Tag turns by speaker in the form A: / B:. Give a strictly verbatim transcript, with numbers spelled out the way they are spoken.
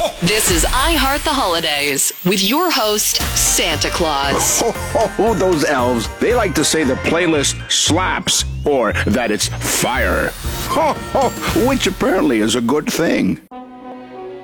A: This is I Heart the Holidays with your host, Santa Claus.
B: Oh, those elves, they like to say the playlist slaps or that it's fire. Which apparently is a good thing.